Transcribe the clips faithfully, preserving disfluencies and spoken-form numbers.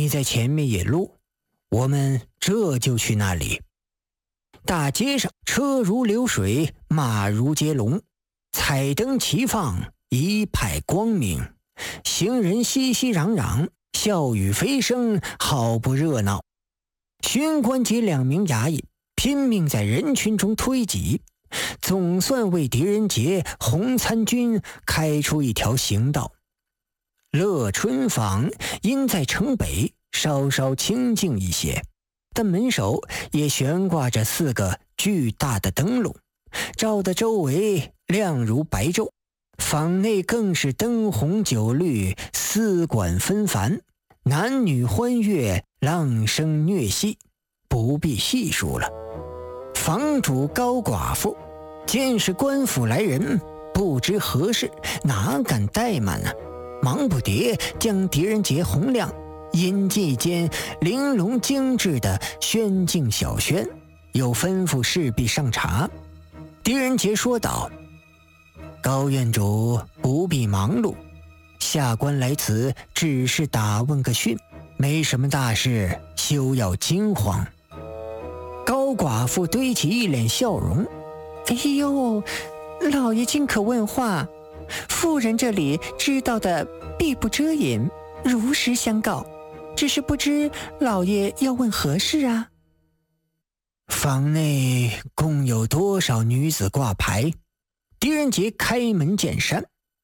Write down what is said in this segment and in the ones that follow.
你在前面引路，我们这就去那里。”大街上车如流水，马如接龙，彩灯齐放，一派光明，行人熙熙攘攘，笑语飞声，好不热闹。巡官及两名衙役拼命在人群中推挤，总算为狄仁杰、洪参军开出一条行道。乐春坊因在城北，稍稍清静一些，但门首也悬挂着四个巨大的灯笼，照得周围亮如白昼。坊内更是灯红酒绿，丝管纷繁，男女欢悦，浪声虐戏，不必细数了。房主高寡妇见是官府来人，不知何事，哪敢怠慢呢？忙不迭将狄仁杰、洪亮引进一间玲珑精致的轩静小轩，又吩咐侍婢上茶。狄仁杰说道：“高院主不必忙碌，下官来此只是打问个讯，没什么大事，休要惊慌。”高寡妇堆起一脸笑容：“ 哎呦，老爷尽可问话，妇人这里知道的必不遮掩，如实相告，只是不知老爷要问何事啊？”“ 坊内共有多少女子挂牌？”狄仁杰开门见山。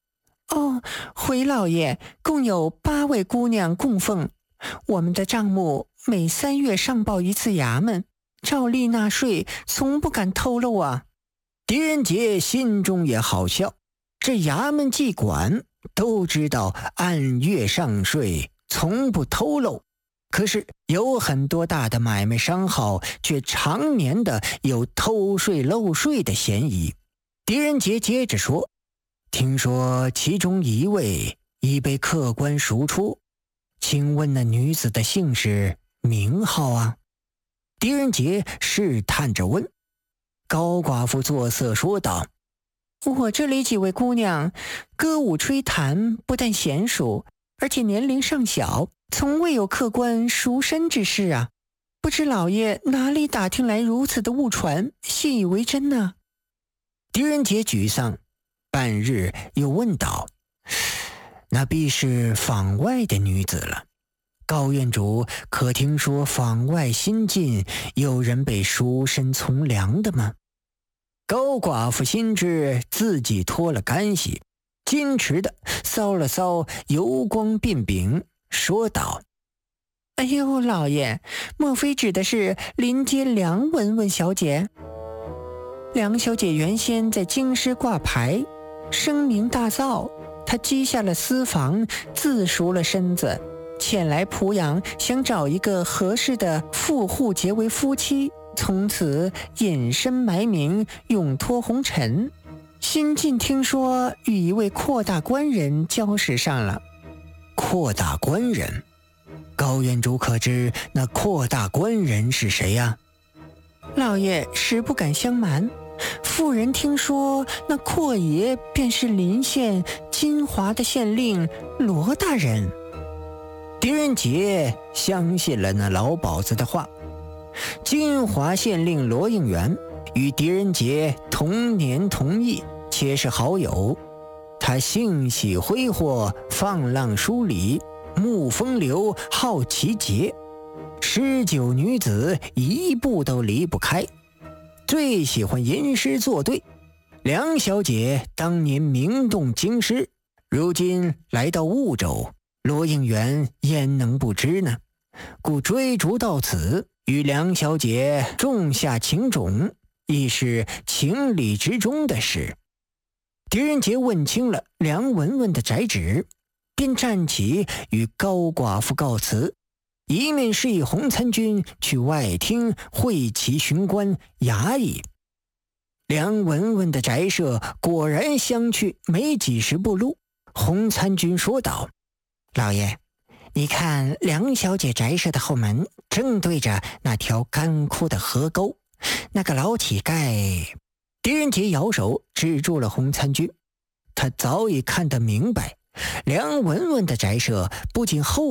“哦，回老爷，共有八位姑娘供奉。我们的账目每三月上报一次衙门，照例纳税，从不敢透露啊。” 狄仁杰心中也好笑，这衙门既管都知道按月上税，从不透露，可是有很多大的买卖商号却常年的有偷税漏税的嫌疑。狄仁杰接着说：“听说其中一位已被客官赎出，请问那女子的姓氏名号啊？”狄仁杰试探着问。高寡妇作色说道：“ 我这里几位姑娘歌舞吹弹，不但娴熟，而且年龄尚小，从未有客官赎身之事啊！不知老爷哪里打听来如此的误传，信以为真呢？” 狄仁杰沮丧，半日又问道：“那必是坊外的女子了。高院主可听说坊外新近有人被赎身从良的吗？”高寡妇心知自己脱了干系，矜持的搔了搔油光鬓柄，说道：“ 哎呦，老爷，莫非指的是临街梁文文小姐？梁小姐原先在京师挂牌，声名大噪，她积下了私房，自赎了身子，前来濮阳，想找一个合适的富户结为夫妻，从此隐身埋名，永脱红尘。新近听说与一位阔大官人交识上了。”“ 阔大官人？高院主可知那阔大官人是谁呀？”“ 老爷实不敢相瞒，妇人听说那阔爷便是临县金华的县令罗大人。” 狄仁杰相信了那老鸨子的话。金华县令罗应元与狄仁杰同年同义，且是好友。他性喜挥霍，放浪疏离，慕风流，好奇节，诗酒女子一步都离不开，最喜欢吟诗作对。梁小姐当年名动京师，如今来到婺州，罗应元焉能不知呢？故追逐到此，与梁小姐种下情种，亦是情理之中的事。狄仁杰问清了梁文文的宅址，便站起与高寡妇告辞，一面示意洪参军去外厅会齐巡官衙役。梁文文的宅舍果然相去没几十步路。洪参军说道：“ 老爷，你看梁小姐宅舍的后门正对着那条干枯的河沟，那个老乞丐……” 狄仁杰摇手止住了洪参军，他早已看得明白，梁文文的宅舍不仅后